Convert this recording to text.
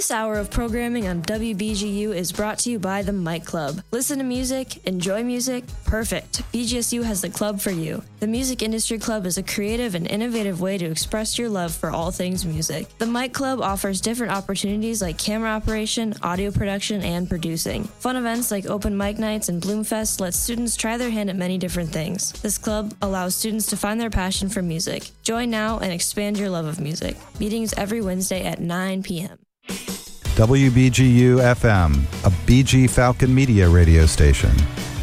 This hour of programming on WBGU is brought to you by the Mike Club. Listen to music, enjoy music, perfect. BGSU has the club for you. The Music Industry Club is a creative and innovative way to express your love for all things music. The Mike Club offers different opportunities like camera operation, audio production, and producing. Fun events like open mic nights and Bloomfest let students try their hand at many different things. This club allows students to find their passion for music. Join now and expand your love of music. Meetings every Wednesday at 9 p.m. WBGU FM, a BG Falcon Media radio station.